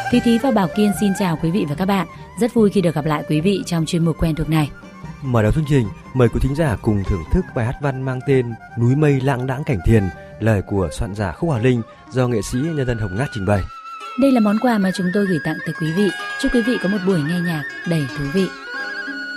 Thúy Thúy và Bảo Kiên xin chào quý vị và các bạn. Rất vui khi được gặp lại quý vị trong chuyên mục quen thuộc này. Mở đầu chương trình, mời quý thính giả cùng thưởng thức bài hát văn mang tên Núi mây lãng đãng cảnh thiền, lời của soạn giả Khúc Hòa Linh do nghệ sĩ nhân dân Hồng Ngát trình bày. Đây là món quà mà chúng tôi gửi tặng tới quý vị. Chúc quý vị có một buổi nghe nhạc đầy thú vị.